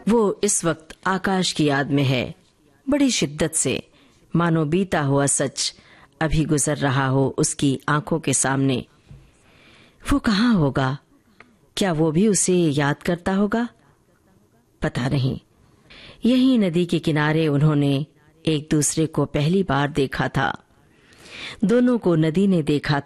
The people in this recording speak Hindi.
वो इस वक्त आकाश की याद में है, बड़ी शिद्दत से, मानो बीता हुआ सच अभी गुजर रहा हो उसकी आंखों के सामने। वो कहाँ होगा? क्या वो भी उसे याद करता होगा? पता नहीं। यही नदी के किनारे उन्होंने एक दूसरे को पहली बार देखा था। दोनों को नदी ने देखा